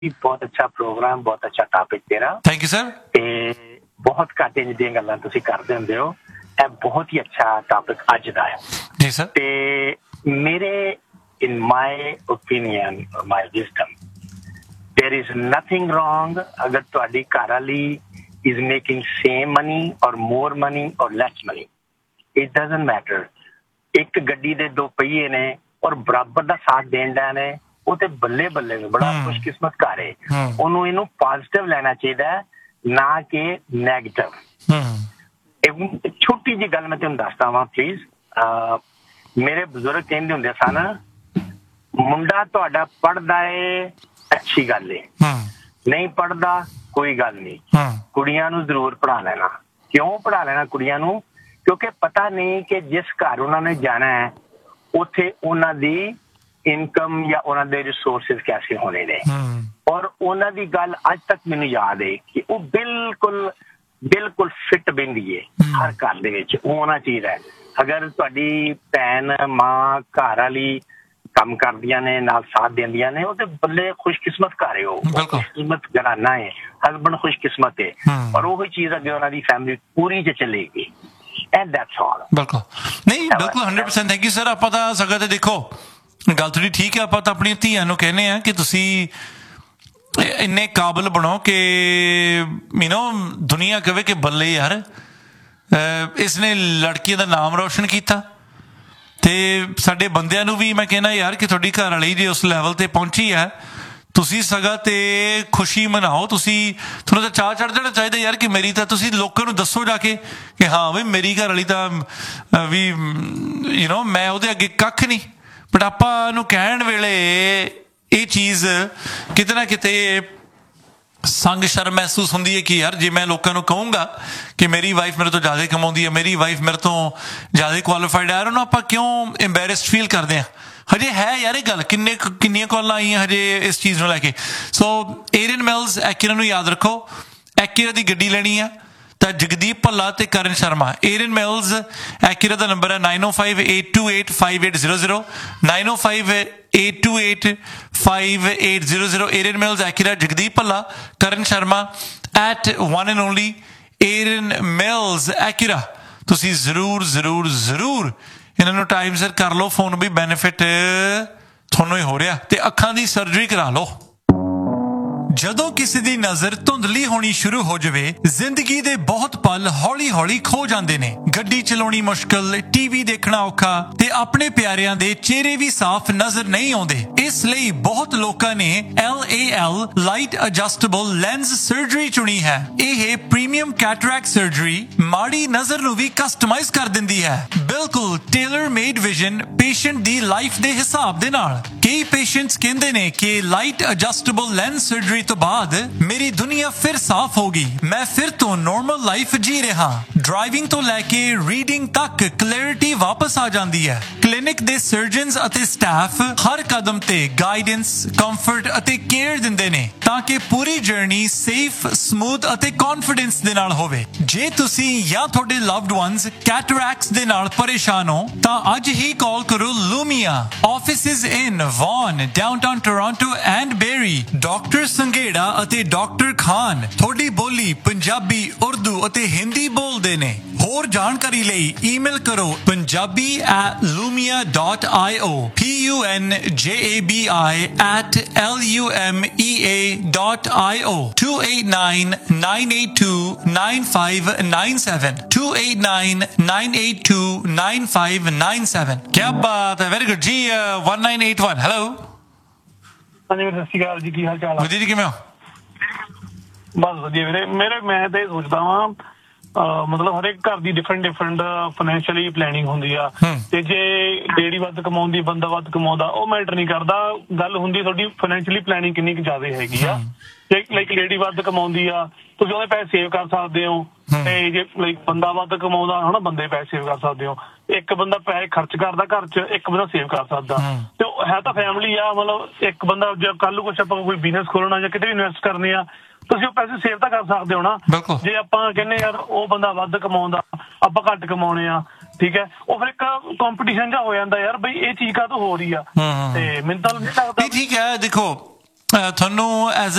बहुत अच्छा प्रोग्राम, बहुत अच्छा टॉपिक तेरा। Thank you sir. ते बहुत घट इंज दी गल्लां तुसीं करदे हुंदे हो, ਇਹ बहुत ही अच्छा टॉपिक अज दा है जी सर। ते मेरे in my opinion or my wisdom there is nothing wrong अगर तुहाडी घर वाली is making same money or more money or less money, it doesn't matter। एक गड्डी दे दो पहिए ने और बराबर दा साथ देण दा ने, ਉਹ ਤੇ ਬੱਲੇ ਬੱਲੇ ਬੜਾ ਖੁਸ਼ਕਿਸਮਤ ਘਰ ਹੈ। ਉਹਨੂੰ ਇਹਨੂੰ ਪੋਜ਼ਿਟਿਵ ਲੈਣਾ ਚਾਹੀਦਾ ਹੈ, ਨਾ ਕਿ ਨੈਗੇਟਿਵ। ਇੱਕ ਛੋਟੀ ਜਿਹੀ ਗੱਲ ਮੈਂ ਤੁਹਾਨੂੰ ਦੱਸਦਾ ਵਾਂ ਪਲੀਜ਼। ਮੇਰੇ ਬਜ਼ੁਰਗ ਕਹਿੰਦੇ ਹੁੰਦੇ ਸਨ, ਮੁੰਡਾ ਤੁਹਾਡਾ ਪੜ੍ਹਦਾ ਏ ਅੱਛੀ ਗੱਲ ਏ, ਨਹੀਂ ਪੜ੍ਹਦਾ ਕੋਈ ਗੱਲ ਨਹੀਂ, ਕੁੜੀਆਂ ਨੂੰ ਜ਼ਰੂਰ ਪੜ੍ਹਾ ਲੈਣਾ। ਕਿਉਂ ਪੜ੍ਹਾ ਲੈਣਾ ਕੁੜੀਆਂ ਨੂੰ? ਕਿਉਂਕਿ ਪਤਾ ਨਹੀਂ ਕਿ ਜਿਸ ਘਰ ਉਹਨਾਂ ਨੇ ਜਾਣਾ ਹੈ ਉੱਥੇ ਉਹਨਾਂ ਦੀ इनकम या उन्होंने रिसोर्सेज कैसे होने ने। और उन्होंने गल अज तक मैनू याद है कि वो बिल्कुल बिल्कुल फिट बहती है हर घर दे विच, होना चाहिए। अगर तुहाडी भैन मां घर वाली काम करदियां ने नाल साथ देंदियां ने, वो ते बल्ले खुशकिस्मत घर हो, खुशकिस्मत घराना है, हस्बैंड खुशकिस्मत है और वो चीज अगे उन्होंने फैमिली पूरी च चलेगी। And that's all. बिल्कुल नहीं, बिल्कुल 100% थैंक यू सर। ਆਪਾਂ ਤਾਂ ਸਗਾ ਤੇ ਦੇਖੋ ਗੱਲ ਥੋੜੀ ਠੀਕ ਹੈ। ਆਪਾਂ ਤਾਂ ਆਪਣੀਆਂ ਧੀਆਂ ਨੂੰ ਕਹਿੰਦੇ ਆ ਕਿ ਤੁਸੀਂ ਇੰਨੇ ਕਾਬਲ ਬਣੋ ਕਿ ਦੁਨੀਆ ਕਹੇ ਕਿ ਬੱਲੇ ਯਾਰ ਇਸਨੇ ਲੜਕੀਆਂ ਦਾ ਨਾਮ ਰੋਸ਼ਨ ਕੀਤਾ। ਤੇ ਸਾਡੇ ਬੰਦਿਆਂ ਨੂੰ ਵੀ ਮੈਂ ਕਹਿੰਦਾ ਯਾਰ ਕਿ ਤੁਹਾਡੀ ਘਰ ਵਾਲੀ ਜੇ ਉਸ ਲੈਵਲ ਤੇ ਪਹੁੰਚੀ ਹੈ, ਤੁਸੀਂ ਸਗਾ ਤੇ ਖੁਸ਼ੀ ਮਨਾਓ। ਤੁਹਾਨੂੰ ਤਾਂ ਚਾਅ ਚੜ੍ਹ ਜਾਣਾ ਚਾਹੀਦਾ ਯਾਰ ਕਿ ਮੇਰੀ ਤਾਂ, ਤੁਸੀਂ ਲੋਕਾਂ ਨੂੰ ਦੱਸੋ ਜਾ ਕੇ ਕਿ ਹਾਂ ਬਈ ਮੇਰੀ ਘਰ ਵਾਲੀ ਤਾਂ ਵੀ ਮੈਂ ਉਹਦੇ ਅੱਗੇ ਕੱਖ ਨਹੀਂ। ਬਟ ਆਪਾਂ ਨੂੰ ਕਹਿਣ ਵੇਲੇ ਇਹ ਚੀਜ਼ ਕਿਤੇ ਨਾ ਕਿਤੇ ਸੰਗ ਸ਼ਰਮ ਮਹਿਸੂਸ ਹੁੰਦੀ ਹੈ ਕਿ ਯਾਰ ਜੇ ਮੈਂ ਲੋਕਾਂ ਨੂੰ ਕਹੂੰਗਾ ਕਿ ਮੇਰੀ ਵਾਈਫ ਮੇਰੇ ਤੋਂ ਜ਼ਿਆਦਾ ਕਮਾਉਂਦੀ ਹੈ, ਮੇਰੀ ਵਾਈਫ ਮੇਰੇ ਤੋਂ ਜ਼ਿਆਦਾ ਕੁਆਲੀਫਾਈਡ ਹੈ, ਉਹਨੂੰ ਆਪਾਂ ਕਿਉਂ ਐਂਬੈਰਸਡ ਫੀਲ ਕਰਦੇ ਹਾਂ? ਹਜੇ ਹੈ ਯਾਰ ਇਹ ਗੱਲ। ਕਿੰਨੀਆਂ ਕਾਲਾਂ ਆਈਆਂ ਹਜੇ ਇਸ ਚੀਜ਼ ਨੂੰ ਲੈ ਕੇ। ਸੋ ਏਰੀਅਨ ਮਿਲਸ ਐਕੀਰਾ ਨੂੰ ਯਾਦ ਰੱਖੋ, ਐਕੀਰਾ ਦੀ ਗੱਡੀ ਲੈਣੀ ਆ ਤਾਂ ਜਗਦੀਪ ਭੱਲਾ ਤੇ ਕਰਨ ਸ਼ਰਮਾ। ਏਰੀਅਨ ਮਿਲਸ ਐਕੀਰਾ ਦਾ ਨੰਬਰ ਹੈ 9058285800 9058285800। ਏਰੀਅਨ ਮਿਲਸ ਐਕੀਰਾ, ਜਗਦੀਪ ਭੱਲਾ, ਕਰਨ Sharma at one and only ਏਰੀਅਨ mills ਐਕੀਰਾ। ਤੁਸੀਂ ਜ਼ਰੂਰ ਜ਼ਰੂਰ ਜ਼ਰੂਰ ਇਹਨਾਂ ਨੂੰ ਟਾਈਮ ਸਿਰ ਕਰ ਲਓ ਫੋਨ, ਵੀ ਬੈਨੀਫਿਟ ਤੁਹਾਨੂੰ ਹੀ ਹੋ ਰਿਹਾ। ਤੇ ਅੱਖਾਂ ਦੀ ਸਰਜਰੀ ਕਰਾ ਲਓ। ਜਦੋਂ ਕਿਸੇ ਦੀ ਨਜ਼ਰ ਧੁੰਦਲੀ ਹੋਣੀ ਸ਼ੁਰੂ ਹੋ ਜਾਵੇ, ਜ਼ਿੰਦਗੀ ਦੇ ਬਹੁਤ ਪਲ ਹੌਲੀ-ਹੌਲੀ ਖੋ ਜਾਂਦੇ ਨੇ। ਗੱਡੀ ਚਲਾਉਣੀ ਮੁਸ਼ਕਲ, ਟੀਵੀ ਦੇਖਣਾ ਔਖਾ ਤੇ ਆਪਣੇ ਪਿਆਰਿਆਂ ਦੇ ਚਿਹਰੇ ਵੀ ਸਾਫ਼ ਨਜ਼ਰ ਨਹੀਂ ਆਉਂਦੇ। ਇਸ ਲਈ ਬਹੁਤ ਲੋਕਾਂ ਨੇ LAL light adjustable lens surgery ਚੁਣੀ ਹੈ। ਇਹ ਪ੍ਰੀਮੀਅਮ ਕੈਟਰੈਕਟ ਸਰਜਰੀ ਮਾੜੀ ਨਜ਼ਰ ਨੂੰ ਵੀ ਕਸਟਮਾਈਜ਼ ਕਰ ਦਿੰਦੀ ਹੈ, ਬਿਲਕੁਲ ਟੇਲਰ ਮੇਡ ਵਿਜ਼ਨ ਪੇਸ਼ੈਂਟ ਦੀ ਲਾਈਫ ਦੇ ਹਿਸਾਬ ਦੇ ਨਾਲ। ਕਈ ਪੇਸ਼ੈਂਟਸ ਕਹਿੰਦੇ ਨੇ ਕਿ ਲਾਈਟ ਐਡਜਸਟੇਬਲ ਲੈਂਸ ਸਰਜਰੀ ਤੋਂ ਬਾਅਦ ਮੇਰੀ ਦੁਨੀਆ ਫਿਰ ਸਾਫ਼ ਹੋ ਗਈ, ਮੈਂ ਫਿਰ ਤੋਂ ਨੋਰਮਲ ਲਾਈਫ ਜੀ ਰਿਹਾ। ਡਰਾਈਵਿੰਗ ਤੋਂ ਲੈ ਕੇ ਰੀਡਿੰਗ ਤੱਕ ਕਲੈਰਿਟੀ ਵਾਪਸ ਆ ਜਾਂਦੀ ਹੈ। ਕਲੀਨਿਕ ਦੇ ਸਰਜਨਸ ਅਤੇ ਸਟਾਫ ਹਰ ਕਦਮ ਤੇ ਗਾਈਡੈਂਸ, ਕੰਫਰਟ ਅਤੇ ਕੇਅਰ ਦਿੰਦੇ ਨੇ ਤਾਂ ਕਿ ਪੂਰੀ ਜਰਨੀ ਸੇਫ, ਸਮੂਥ ਅਤੇ ਕੌਨਫੀਡੈਂਸ ਦੇ ਨਾਲ ਹੋਵੇ। ਜੇ ਤੁਸੀਂ ਜਾਂ ਤੁਹਾਡੇ ਲਵਡ ਵਨਸ ਕੈਟਰੈਕਟਸ ਦੇ ਨਾਲ ਪਰੇਸ਼ਾਨ ਹੋ ਤਾਂ ਅੱਜ ਹੀ ਕਾਲ ਕਰੋ ਲੂਮੀਆ। Offices in won, downtown Toronto and berry. Doctor Sanghera ਅਤੇ ਡਾਕਟਰ ਖਾਨ ਤੁਹਾਡੀ ਬੋਲੀ ਪੰਜਾਬੀ, ਉਰਦੂ ਅਤੇ ਹਿੰਦੀ ਬੋਲਦੇ ਨੇ। ਹੋਰ ਜਾਣਕਾਰੀ ਲਈ ਈਮੇਲ ਕਰੋ punjabi@lumia.io punjabi@lumea.io 2899829597 2899829597। क्या बात है, वेरी गुड जी। 1981 हेलो। ਹਾਂਜੀ ਵੀਰੇ, ਸਤਿ ਸ਼੍ਰੀ ਅਕਾਲ ਜੀ। ਕੀ ਹਾਲ ਚਾਲ ਆ? ਵਧੀਆ ਜੀ, ਕਿਵੇਂ ਹੋ? ਬਸ ਵਧੀਆ ਵੀਰੇ। ਮੈਂ ਤਾਂ ਇਹ ਸੋਚਦਾ ਵਾਂ, ਮਤਲਬ ਹਰੇਕ ਘਰ ਦੀ ਡਿਫਰੈਂਟ ਫਾਈਨੈਂਸ਼ੀਅਲੀ ਪਲੈਨਿੰਗ ਹੁੰਦੀ ਆ। ਤੇ ਜੇ ਲੇਡੀ ਵੱਧ ਕਮਾਉਂਦੀ, ਬੰਦਾ ਵੱਧ ਕਮਾਉਂਦਾ, ਉਹ ਮੈਟਰ ਨਹੀਂ ਕਰਦਾ। ਗੱਲ ਹੁੰਦੀ ਤੁਹਾਡੀ ਫਾਈਨੈਂਸ਼ੀਅਲੀ ਪਲੈਨਿੰਗ ਕਿੰਨੀ ਕੁ ਜ਼ਿਆਦਾ ਹੈਗੀ ਆ। ਜੇ ਲਾਈਕ ਲੇਡੀ ਵੱਧ ਕਮਾਉਂਦੀ ਆ, ਤੁਸੀਂ ਉਹਦੇ ਪੈਸੇ ਸੇਵ ਕਰ ਸਕਦੇ ਹੋ। ਤੇ ਜੇ ਲਾਈਕ ਬੰਦਾ ਵੱਧ ਕਮਾਉਂਦਾ ਹਨਾ, ਬੰਦੇ ਪੈਸੇ ਸੇਵ ਕਰ ਸਕਦੇ ਹੋ। ਇੱਕ ਬੰਦਾ ਪੈਸੇ ਖਰਚ ਕਰਦਾ ਘਰ ਚ, ਇੱਕ ਬੰਦਾ ਸੇਵ ਕਰ ਸਕਦਾ। ਤੇ ਹੈ ਤਾਂ ਫੈਮਿਲੀ ਆ, ਮਤਲਬ ਇੱਕ ਬੰਦਾ ਜੇ ਕੱਲ ਨੂੰ ਕੁਛ ਆਪਾਂ ਕੋਈ ਬਿਜ਼ਨਸ ਖੋਲਣਾ ਜਾਂ ਕਿਤੇ ਵੀ ਇਨਵੈਸਟ ਕਰਨੇ ਆ, ਤੁਸੀਂ ਉਹ ਪੈਸੇ ਸੇਵ ਤਾਂ ਕਰ ਸਕਦੇ ਹੋ ਨਾ। ਜੇ ਆਪਾਂ ਕਹਿੰਦੇ ਯਾਰ ਉਹ ਬੰਦਾ ਵੱਧ ਕਮਾਉਂਦਾ, ਆਪਾਂ ਘੱਟ ਕਮਾਉਣੇ ਆ, ਠੀਕ ਹੈ, ਉਹ ਫਿਰ ਇੱਕ ਕੰਪੀਟੀਸ਼ਨ ਜਿਹਾ ਹੋ ਜਾਂਦਾ ਯਾਰ, ਬਈ ਇਹ ਚੀਜ਼ ਕਾਹਤੋਂ ਹੋ ਰਹੀ ਆ। ਤੇ ਮੈਨੂੰ ਤਾਂ ਨਹੀਂ ਲੱਗਦਾ। ਠੀਕ ਹੈ, ਦੇਖੋ ਤੁਹਾਨੂੰ ਐਜ਼